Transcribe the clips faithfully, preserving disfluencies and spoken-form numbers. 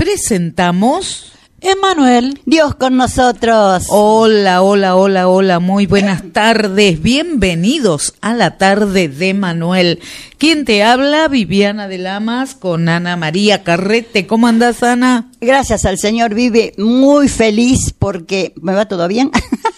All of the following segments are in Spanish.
presentamos... Emanuel, Dios con nosotros. Hola, hola, hola, hola, muy buenas tardes, bienvenidos a la tarde de Manuel. ¿Quién te habla? Viviana de Lamas con Ana María Carrete. ¿Cómo andás, Ana? Gracias al Señor, Vive, muy feliz porque... ¿Me va todo bien?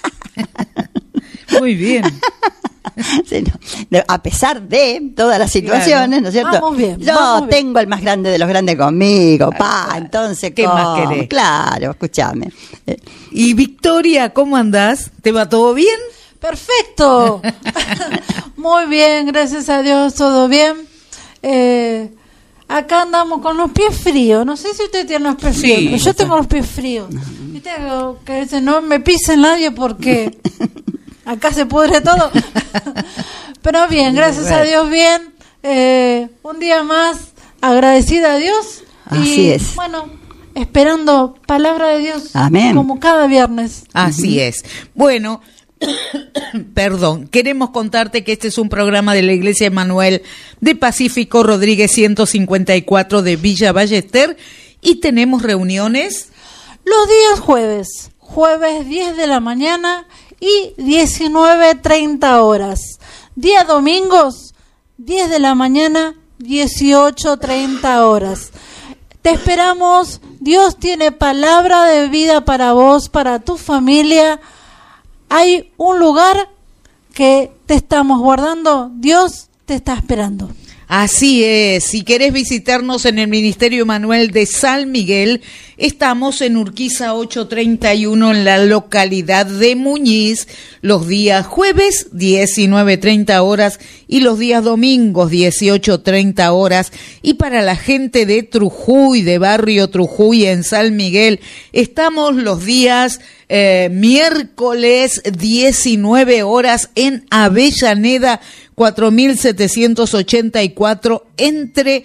Muy bien. Sí, no. A pesar de todas las situaciones, claro. ¿No es cierto? Vamos bien, Yo vamos tengo bien. El más grande de los grandes conmigo, pa, entonces ¿qué ¿cómo? más querés? Claro, escúchame. Y Victoria, ¿cómo andás? ¿Te va todo bien? Perfecto. Muy bien, gracias a Dios, todo bien. Eh, acá andamos con los pies fríos. No sé si usted tiene los pies Sí, fríos, pero yo está. tengo los pies fríos. Y tengo que dice, no me pise nadie porque acá se pudre todo. Pero bien, gracias a Dios, bien. Eh, un día más, agradecida a Dios. Así y, es. Bueno, esperando palabra de Dios. Amén. Como cada viernes. Así uh-huh. es. Bueno, perdón, queremos contarte que este es un programa de la Iglesia Emanuel de Pacífico Rodríguez ciento cincuenta y cuatro de Villa Ballester y tenemos reuniones los días jueves, jueves diez de la mañana y diecinueve treinta horas. Día domingos, diez de la mañana, dieciocho treinta horas. Te esperamos. Dios tiene palabra de vida para vos, para tu familia. Hay un lugar que te estamos guardando. Dios te está esperando. Así es, si querés visitarnos en el Ministerio Emanuel de San Miguel, estamos en Urquiza ochocientos treinta y uno en la localidad de Muñiz, los días jueves diecinueve treinta horas y los días domingos dieciocho treinta horas. Y para la gente de Trujuy, de Barrio Trujuy en San Miguel, estamos los días eh, miércoles diecinueve horas en Avellaneda, cuatro mil setecientos ochenta y cuatro entre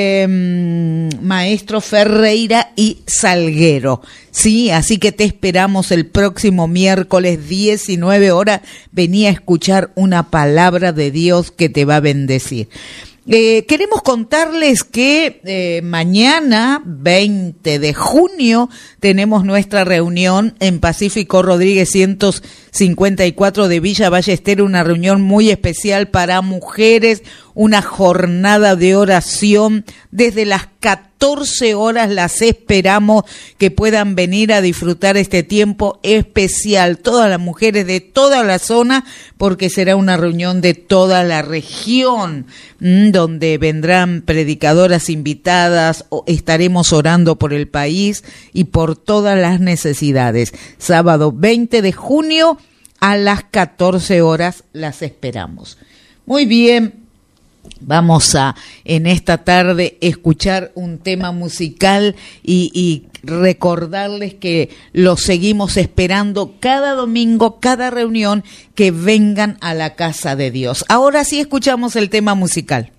eh, Maestro Ferreira y Salguero. Sí, así que te esperamos el próximo miércoles diecinueve horas. Vení a escuchar una palabra de Dios que te va a bendecir. Eh, queremos contarles que eh, mañana, veinte de junio, tenemos nuestra reunión en Pacífico Rodríguez ciento cincuenta y cuatro de Villa Ballester, una reunión muy especial para mujeres, una jornada de oración. Desde las catorce horas las esperamos que puedan venir a disfrutar este tiempo especial, todas las mujeres de toda la zona, porque será una reunión de toda la región, mmm, donde vendrán predicadoras invitadas, o estaremos orando por el país y por todas las necesidades. Sábado veinte de junio a las catorce horas las esperamos. Muy bien. Vamos a, en esta tarde, escuchar un tema musical y, y recordarles que los seguimos esperando cada domingo, cada reunión, que vengan a la casa de Dios. Ahora sí escuchamos el tema musical.